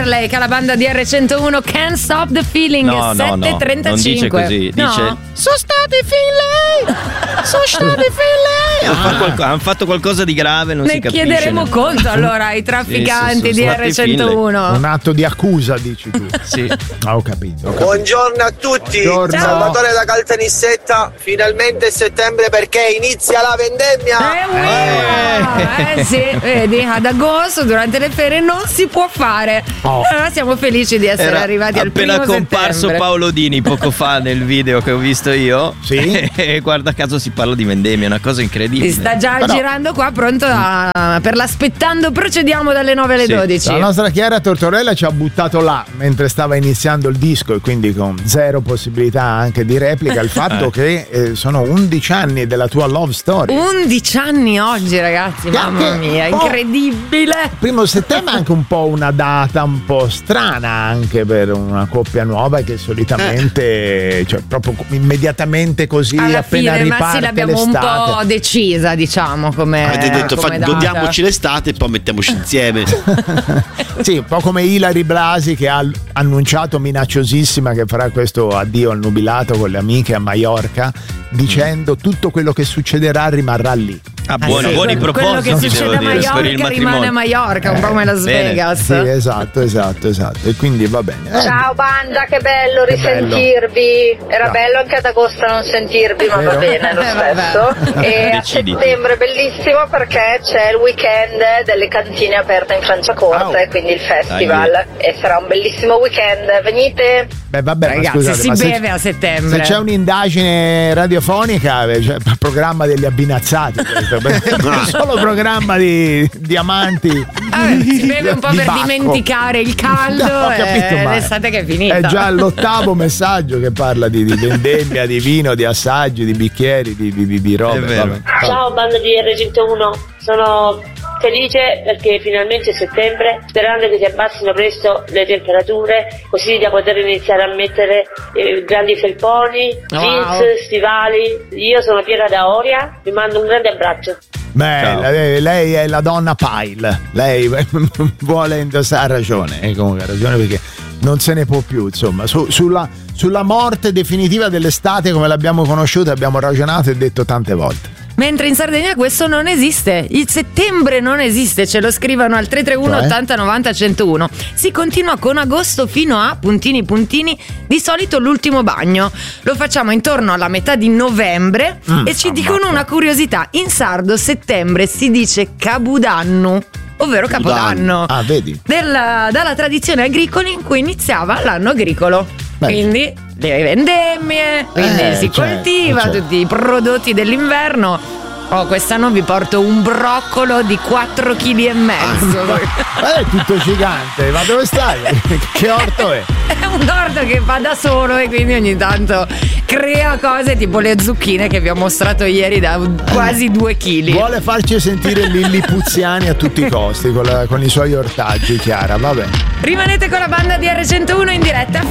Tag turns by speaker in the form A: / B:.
A: Marley, che la banda di R101, Can't Stop the Feeling.
B: No,
A: 7:35.
B: non dice così, dice
A: So stati feeling.
B: Hanno fatto qualcosa di grave, non
A: Ne
B: si capisce.
A: chiederemo conto allora ai trafficanti di R101.
C: Un atto di accusa, dici tu.
B: Sì.
C: Ho capito.
D: Buongiorno a tutti,
C: Buongiorno.
D: Salvatore da Caltanissetta. Finalmente è settembre perché inizia la vendemmia.
A: Sì, vedi, ad agosto durante le ferie non si può fare. Allora siamo felici di essere
B: Era
A: arrivati al primo
B: appena comparso
A: settembre.
B: Paolo Dini poco fa nel video che ho visto io.
C: Sì.
B: E guarda caso si parla di vendemmia, è una cosa incredibile.
A: Si sta già girando qua, pronto per l'aspettando. Procediamo dalle 9 alle 12.
C: La nostra Chiara Tortorella ci ha buttato là mentre stava iniziando il disco e quindi con zero possibilità anche di replica il fatto che sono 11 anni della tua love story.
A: 11 anni oggi, ragazzi, mamma mia, incredibile.
C: Primo settembre è anche un po' una data un po' strana anche per una coppia nuova che solitamente, cioè proprio immediatamente così
A: Alla
C: appena
A: fine, ma
C: riparte
A: sì, l'abbiamo
C: l'estate.
A: un po' decisa, diciamo, come
E: Avete detto
A: come data.
E: godiamoci l'estate e poi mettiamoci insieme.
C: Sì, un po' come Ilary Blasi che ha annunciato minacciosissima che farà questo addio al nubilato con le amiche a Maiorca, dicendo tutto quello che succederà rimarrà lì.
B: Buoni
A: quello
B: propositi,
A: che succede a
B: devo dire, per il
A: Maiorca rimane a
B: matrimonio.
A: Maiorca, un po' come Las
B: bene.
A: Vegas.
C: Sì, esatto. E quindi va bene.
F: Ciao banda, che bello
C: Che
F: risentirvi. Era
C: Ciao.
F: bello anche ad agosto non sentirvi, ma va
C: Vero?
F: bene lo stesso. E a
B: Deciditi.
F: settembre è bellissimo perché c'è il weekend delle cantine aperte in Franciacorta e quindi il festival. E sarà un bellissimo weekend. Venite.
C: Beh, vabbè, ma
A: Ragazzi,
C: scusate,
A: si
C: ma
A: beve a settembre.
C: se c'è un'indagine radiofonica, cioè, il programma degli abbinazzati, questo, perché è solo programma di amanti.
A: Si beve un po'
C: di
A: per
C: Bacco.
A: dimenticare il caldo
C: No, ho capito,
A: e
C: ma
A: l'estate che è finita.
C: È già l'8º messaggio che parla di vendemmia, di vino, di assaggi, di bicchieri, di robe.
B: È vero.
C: Vabbè.
F: Ciao banda di R101, sono felice perché finalmente è settembre, sperando che si abbassino presto le temperature così da poter iniziare a mettere grandi felponi, jeans, stivali. Io sono Piera da Oria, vi mando un grande abbraccio.
C: Beh, lei è la donna Pile, lei vuole indossare, ha ragione, comunque ha ragione perché non se ne può più, insomma, sulla morte definitiva dell'estate come l'abbiamo conosciuta abbiamo ragionato e detto tante volte.
A: Mentre in Sardegna questo non esiste, il settembre non esiste, ce lo scrivono al 331 80 90 101. Si continua con agosto fino a puntini, di solito l'ultimo bagno. Lo facciamo intorno alla metà di novembre e ci dicono una curiosità, in sardo settembre si dice Cabudanno, ovvero Capodanno.
C: Ah, vedi?
A: Dalla tradizione agricola in cui iniziava l'anno agricolo.
C: Beh.
A: Quindi le vendemmie, quindi si coltiva tutti i prodotti dell'inverno. Quest'anno vi porto un broccolo di 4,5 kg.
C: È tutto gigante, ma dove stai? Che orto è?
A: È un orto che fa da solo e quindi ogni tanto crea cose tipo le zucchine che vi ho mostrato ieri da quasi 2 kg.
C: Vuole farci sentire Lillipuziani a tutti i costi con i suoi ortaggi, Chiara, vabbè.
A: Rimanete con la banda di R101 in diretta